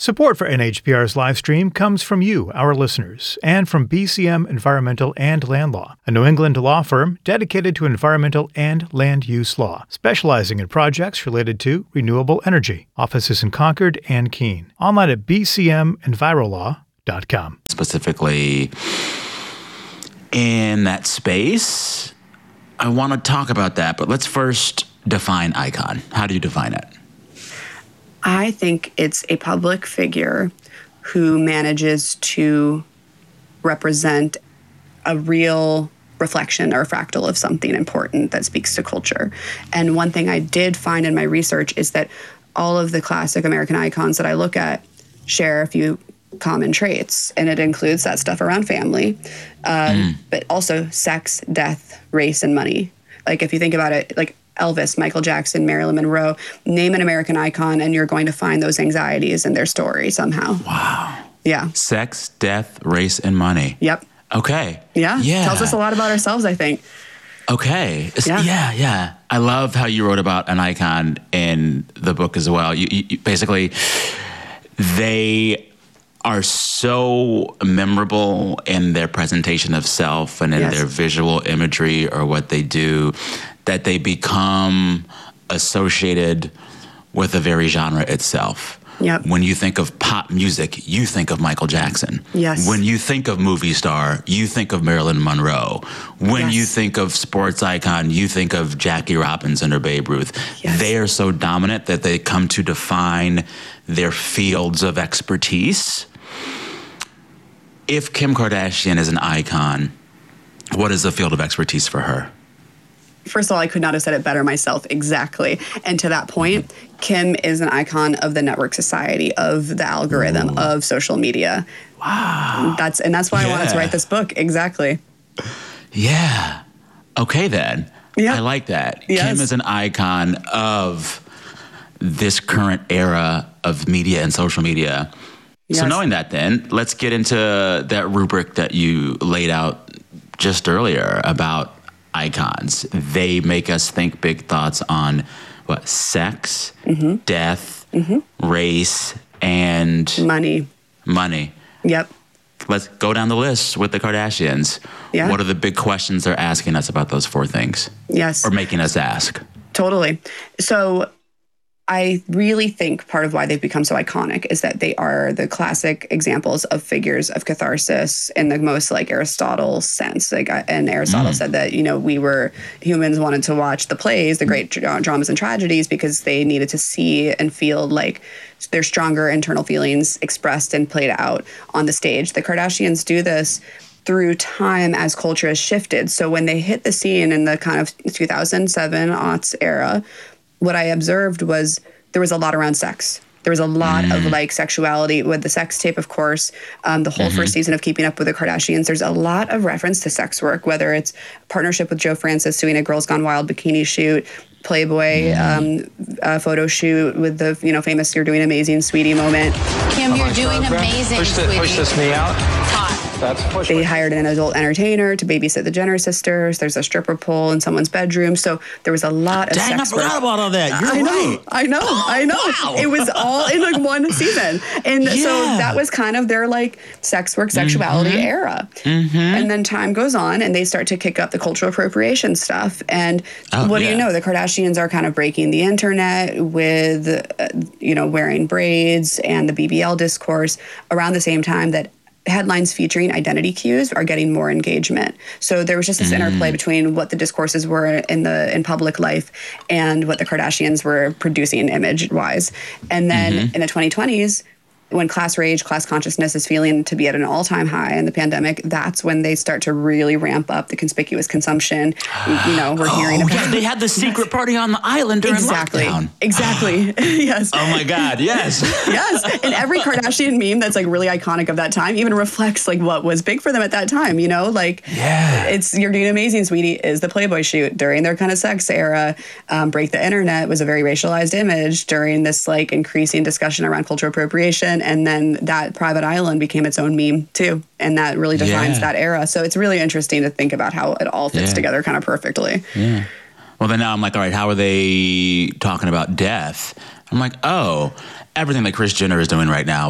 Support for NHPR's live stream comes from you, our listeners, and from BCM Environmental and Land Law, a New England law firm dedicated to environmental and land use law, specializing in projects related to renewable energy. Offices in Concord and Keene. Online at bcmenvirolaw.com. Specifically in that space, I want to talk about that, but let's first define icon. How do you define it? I think it's a public figure who manages to represent a real reflection or fractal of something important that speaks to culture. And one thing I did find in my research is that all of the classic American icons that I look at share a few common traits, and it includes that stuff around family, but also sex, death, race, and money. Like if you think about it, like Elvis, Michael Jackson, Marilyn Monroe, name an American icon and you're going to find those anxieties in their story somehow. Wow. Yeah. Sex, death, race, and money. Yep. Okay. Yeah. Tells us a lot about ourselves, I think. Okay. Yeah. I love how you wrote about an icon in the book as well. You basically, they are so memorable in their presentation of self and in their visual imagery or what they do, that they become associated with the very genre itself. Yep. When you think of pop music, you think of Michael Jackson. Yes. When you think of movie star, you think of Marilyn Monroe. When you think of sports icon, you think of Jackie Robinson or Babe Ruth. Yes. They are so dominant that they come to define their fields of expertise. If Kim Kardashian is an icon, what is the field of expertise for her? First of all, I could not have said it better myself. Exactly. And to that point, Kim is an icon of the network society, of the algorithm, of social media. Wow. That's why I wanted to write this book. Exactly. Yeah. Okay, then. Yeah. I like that. Yes. Kim is an icon of this current era of media and social media. Yes. So knowing that, then, let's get into that rubric that you laid out just earlier about icons. They make us think big thoughts on what? Sex, death, race, and Money. Yep. Let's go down the list with the Kardashians. Yeah. What are the big questions they're asking us about those four things? Yes. Or making us ask? Totally. So I really think part of why they've become so iconic is that they are the classic examples of figures of catharsis in the most like Aristotle sense. And Aristotle said that, humans wanted to watch the plays, the great dramas and tragedies, because they needed to see and feel like their stronger internal feelings expressed and played out on the stage. The Kardashians do this through time as culture has shifted. So when they hit the scene in the kind of 2007 aughts era, what I observed was there was a lot around sex. There was a lot of sexuality with the sex tape, of course. The whole first season of Keeping Up with the Kardashians, there's a lot of reference to sex work, whether it's partnership with Joe Francis doing a Girls Gone Wild bikini shoot, Playboy photo shoot with the famous "You're Doing Amazing, Sweetie" moment. Kim, you're doing amazing, sweetie. Push this knee out. Hot. That's push. They hired an adult entertainer to babysit the Jenner sisters. There's a stripper pole in someone's bedroom. So there was a lot of Dang, sex I forgot work. about all that. You're right. I know. Wow. It was all in one season. And so that was kind of their sex work, sexuality era. And then time goes on and they start to kick up the cultural appropriation stuff. And what do you know? The Kardashians are kind of breaking the internet with, wearing braids and the BBL discourse around the same time that headlines featuring identity cues are getting more engagement. So there was just this interplay between what the discourses were in public life and what the Kardashians were producing image-wise. And then in the 2020s, when class rage, class consciousness is feeling to be at an all-time high in the pandemic, that's when they start to really ramp up the conspicuous consumption. We're hearing about. Yeah, they had the secret party on the island during lockdown. Exactly. Yes. Oh my God, yes. Yes. And every Kardashian meme that's really iconic of that time even reflects what was big for them at that time, It's "You're Doing Amazing, Sweetie" is the Playboy shoot during their kind of sex era. Break the Internet was a very racialized image during this increasing discussion around cultural appropriation. And then that private island became its own meme too. And that really defines that era. So it's really interesting to think about how it all fits together kind of perfectly. Yeah. Well, then now I'm like, all right, how are they talking about death? I'm like, oh, everything that Kris Jenner is doing right now